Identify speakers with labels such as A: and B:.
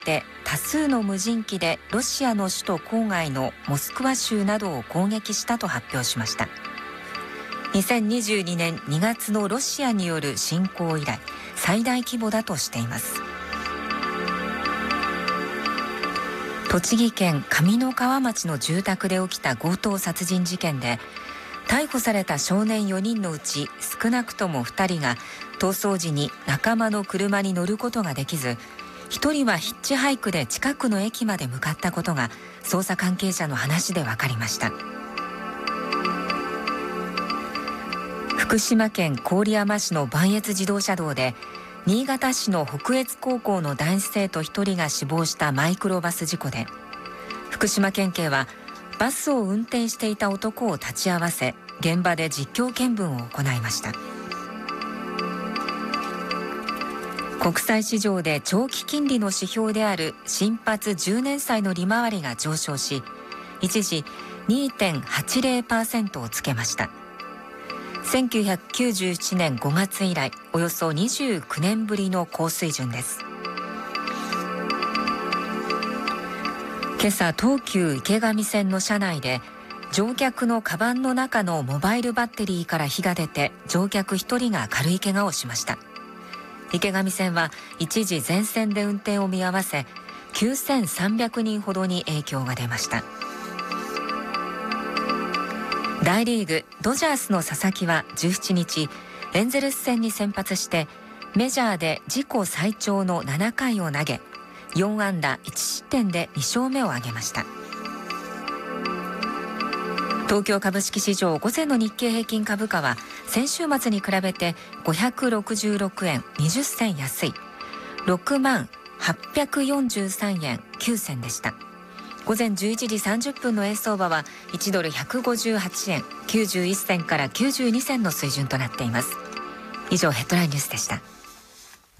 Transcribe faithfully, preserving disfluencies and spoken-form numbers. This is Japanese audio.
A: って多数の無人機でロシアの首都郊外のモスクワ州などを攻撃したと発表しました。にせんにじゅうにねんにがつのロシアによる侵攻以来最大規模だとしています。栃木県上三川町の住宅で起きた強盗殺人事件で、逮捕された少年よにんのうち少なくともふたりが逃走時に仲間の車に乗ることができず、ひとりはヒッチハイクで近くの駅まで向かったことが捜査関係者の話で分かりました。福島県郡山市の磐越自動車道で、新潟市の北越高校の男子生徒ひとりが死亡したマイクロバス事故で、福島県警はバスを運転していた男を立ち会わせ、現場で実況見分を行いました。国際市場で長期金利の指標である新発じゅうねん債の利回りが上昇し、一時 にてんはちぜろパーセント をつけました。せんきゅうひゃくきゅうじゅうななねんごがつ以来およそにじゅうきゅうねんぶりの高水準です。今朝、東急池上線の車内で乗客のカバンの中のモバイルバッテリーから火が出て、乗客ひとりが軽い怪我をしました。池上線は一時全線で運転を見合わせ、きゅうせんさんびゃくにんほどに影響が出ました。大リーグドジャースの佐々木はじゅうしちにち、エンゼルス戦に先発してメジャーで自己最長のななかいを投げ、よんあんだいちしってんでにしょうめを挙げました。東京株式市場午前の日経平均株価は先週末に比べてごひゃくろくじゅうろくえんにじゅっせん安いろくまんはっぴゃくよんじゅうさんえんきゅうせんでした。午前じゅういちじさんじゅっぷんの円相場はいちドルひゃくごじゅうはちえんきゅうじゅういっせんからきゅうじゅうにせんの水準となっています。以上、ヘッドラインニュースでした。